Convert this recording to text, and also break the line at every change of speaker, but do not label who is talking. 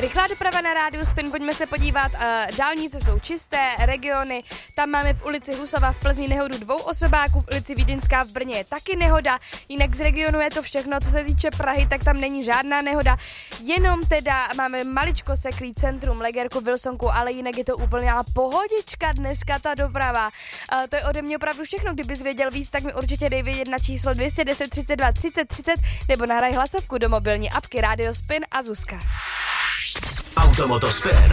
Rychlá doprava na rádiu Spin, pojďme se podívat, dálnice jsou čisté, regiony, tam máme v ulici Husova v Plzni nehodu 2 osobáků, v ulici Vídeňská v Brně je taky nehoda, jinak z regionu je to všechno, co se týče Prahy, tak tam není žádná nehoda, jenom teda máme maličko seklý centrum, Legerku, Wilsonku, ale jinak je to úplně pohodička dneska ta doprava. To je ode mě opravdu všechno, kdybys věděl víc, tak mi určitě dej vědět na číslo 210 32 30 30 nebo nahraj hlasovku do mobilní apky Radio Spin a Zuzka.
Automoto Spin.